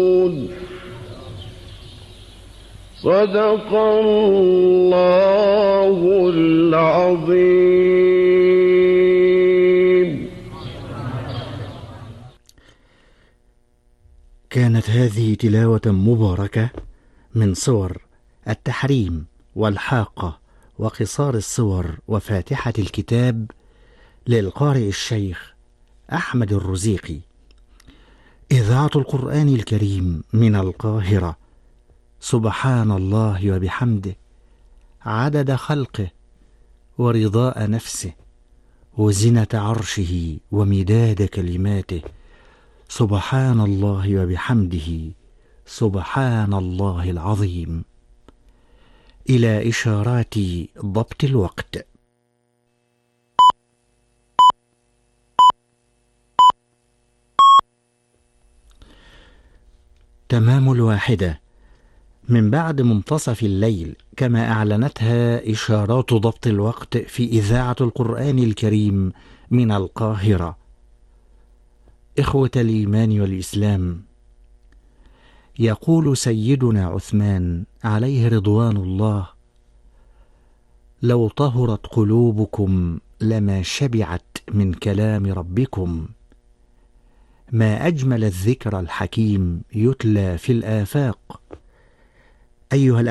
صدق الله العظيم. كانت هذه تلاوة مباركة من صور التحريم والحاقة وقصار الصور وفاتحة الكتاب للقارئ الشيخ أحمد الرزيقي. إذاعة القرآن الكريم من القاهرة. سبحان الله وبحمده عدد خلقه ورضاء نفسه وزنة عرشه ومداد كلماته. سبحان الله وبحمده سبحان الله العظيم. إلى إشارات ضبط الوقت. تمام 1 من بعد منتصف الليل، كما أعلنتها إشارات ضبط الوقت في إذاعة القرآن الكريم من القاهرة. إخوة الإيمان والإسلام، يقول سيدنا عثمان عليه رضوان الله: لو طهرت قلوبكم لما شبعت من كلام ربكم. ما أجمل الذكر الحكيم يتلى في الآفاق. أيها